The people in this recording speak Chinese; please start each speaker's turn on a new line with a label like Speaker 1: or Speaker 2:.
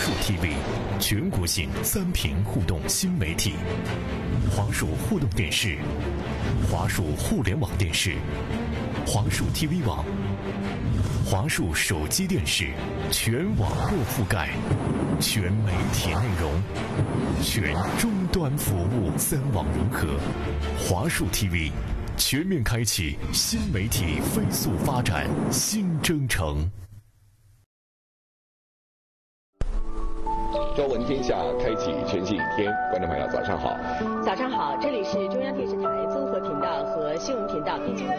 Speaker 1: 数 TV 全国性3屏互动新媒体，华数互动电视、华数互联网电视、华数 TV 网、华数手机电视，全网络覆盖，全媒体内容，全终端服务，3网融合。华数 TV 全面开启新媒体飞速发展新征程。
Speaker 2: 朝闻天下，开启全新一天。观众朋友，早上好。
Speaker 3: 早上好，这里是中央电视台综合频道和新闻频道并进。